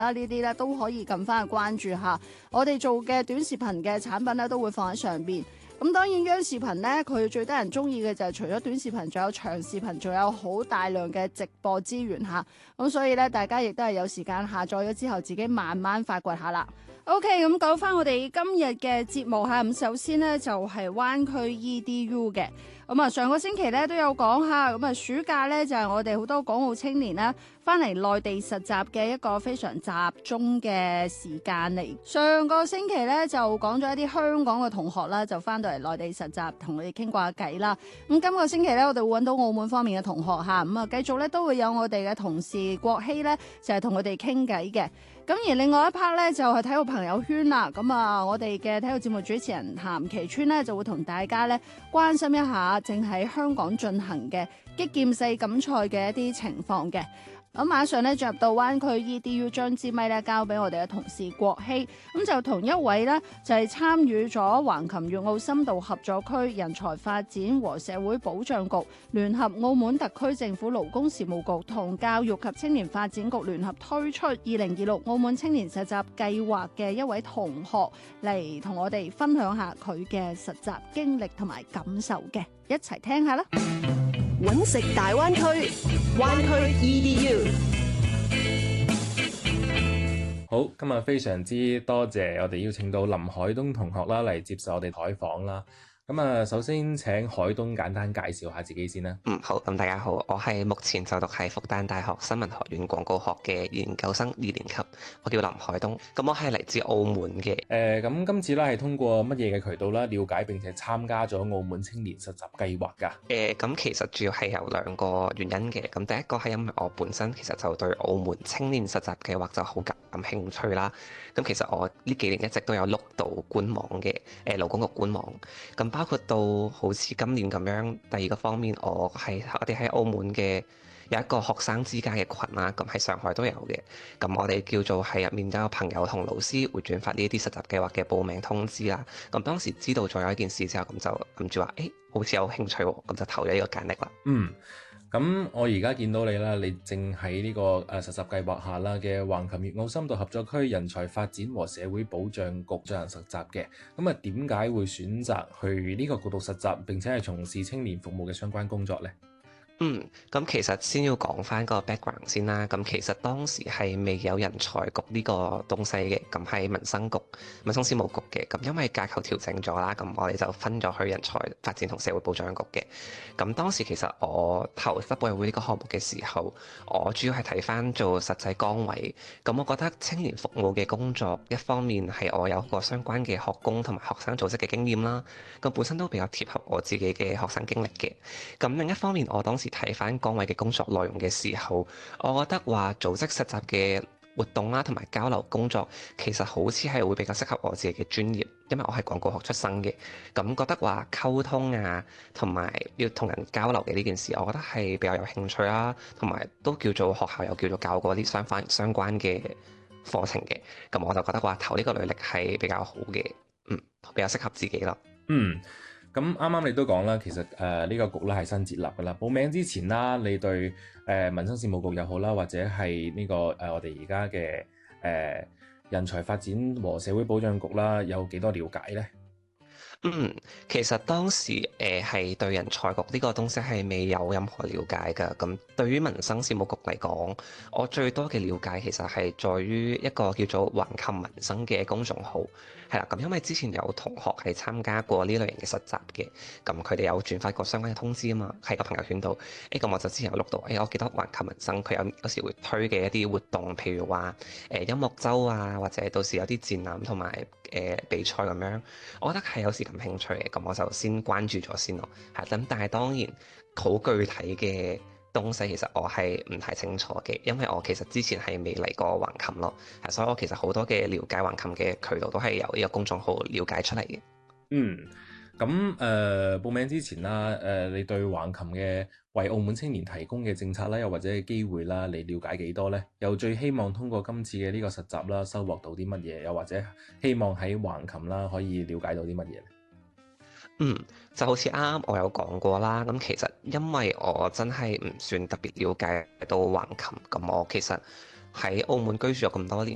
啦，呢啲咧都可以撳翻去關注下。我哋做嘅短視頻嘅產品咧都會放喺上邊。咁當然央視頻咧，佢最得人中意嘅就係除咗短視頻，仲有長視頻，仲有好大量嘅直播資源嚇。咁所以咧，大家亦都係有時間下載咗之後，自己慢慢發掘下啦。OK， 咁講翻我哋今日嘅節目嚇。咁首先呢，就係灣區 EDU 嘅。咁啊，上個星期咧都有講下。咁啊，暑假咧就係我哋好多港澳青年啦翻嚟內地實習嘅一個非常集中嘅時間嚟。上個星期咧就講咗一啲香港嘅同學啦，就翻到嚟內地實習，同佢哋傾過下偈啦。咁今個星期咧，我哋會揾到澳門方面嘅同學嚇。咁啊，繼續咧都會有我哋嘅同事國希咧，就係同佢哋傾偈嘅。咁而另外一 part 咧就係體育朋友圈啦。咁啊，我哋嘅體育節目主持人譚其川咧就會同大家咧關心一下正喺香港進行嘅擊劍四錦賽嘅一啲情況嘅。咁馬上咧進入到灣區 EDU， 將支咪咧交俾我哋嘅同事國希，咁就同一位呢，就係參與咗橫琴粵澳深度合作區人才發展和社會保障局聯合澳門特區政府勞工事務局同教育及青年發展局聯合推出2026澳門青年實習計劃嘅一位同學嚟同我哋分享下佢嘅實習經歷同埋感受嘅，一齊聽下啦。 揾食大灣區，灣區 EDU。 好，今日非常之多謝我哋邀請到林海東同學啦嚟接受我哋採訪啦。咁啊，首先請海東簡單介紹下自己先啦。 好，咁大家好，我係目前就讀喺復旦大學新聞學院廣告學嘅研究生2年級，我叫林海東。咁我係嚟自澳門嘅。 咁今次咧係通過乜嘢嘅渠道啦，了解並且參加咗澳門青年實習計劃㗎？ 咁其實主要係有兩個原因嘅。咁第一個係因為我本身其實就對澳門青年實習計劃就好感興趣啦。咁其實我呢幾年一直都有碌到官網嘅，勞工局官網。咁包括到好似今年咁樣，第二個方面，我哋喺澳門嘅有一個學生之家嘅群啦，咁喺上海都有嘅。咁我哋叫做係入面都有朋友同老師會轉發呢一啲實習計劃嘅報名通知啦。咁當時知道咗有一件事之後，咁就諗住話，好似有興趣喎，咁就投咗呢個簡歷啦。 咁我而家見到你啦，你正喺呢個實習計劃下啦嘅橫琴粵澳深度合作區人才發展和社會保障局進行實習嘅。咁啊，點解會選擇去呢個局度實習，並且係從事青年服務嘅相關工作呢？ 咁其實先要講翻個 background 先啦。咁其實當時係未有人才局呢個東西嘅，咁係民生事務局嘅。咁因為架構調整咗啦，咁我哋就分咗去人才發展同社會保障局嘅。咁當時其實我投執委會呢個項目嘅時候，我主要係睇翻做實際崗位。咁我覺得青年服務嘅工作，一方面係我有個相關嘅學工同埋學生組織嘅經驗啦，咁本身都比較貼合我自己嘅學生經歷嘅。咁另一方面，我當時睇翻崗位嘅工作內容嘅時候，我覺得話組織實習嘅活動啦，同埋交流工作，其實好似係會比較適合我自己嘅專業，因為我係廣告學出身嘅，咁覺得話溝通啊，同埋要同人交流嘅呢件事，我覺得係比較有興趣啦，同埋都叫做學校有叫做教過啲相關嘅課程嘅，咁我就覺得話投呢個履歷係比較好嘅，比較適合自己咯。 咁啱啱你都講啦，其實呢個局咧係新設立㗎啦。報名之前啦，你對民生事務局又好啦，或者係呢個我哋而家嘅人才發展和社會保障局啦，有幾多了解呢？ 其實當時係對人才局呢個東西係未有任何了解㗎。咁對於民生事務局嚟講，我最多嘅了解其實係在於一個叫做橫琴民生嘅公眾號。係啦，咁因為之前有同學係參加過呢類型嘅實習嘅，咁佢哋有轉發過相關嘅通知啊嘛，喺個朋友圈度。咁我就之前有錄到，我記得橫琴民生佢有時會推嘅一啲活動，譬如話音樂週啊，或者到時有啲展覽同埋比賽咁樣，我覺得係有時感興趣嘅，咁我就先關注咗先咯。咁但係當然好具體嘅東西其實我係唔太清楚嘅，因為我其實之前係未嚟過橫琴咯，所以我其實好多嘅了解橫琴嘅渠道都係由呢個公眾號了解出嚟嘅。 咁報名之前啦，你對橫琴嘅為澳門青年提供嘅政策啦，又或者係機會啦，你了解幾多呢？又最希望通過今次嘅呢個實習啦，收穫到啲乜嘢？又或者希望喺橫琴啦可以了解到啲乜嘢呢？ 就好似啱啱我有講過啦，咁其實因為我真係唔算特別了解到橫琴，咁我其實喺澳門居住咗咁多年，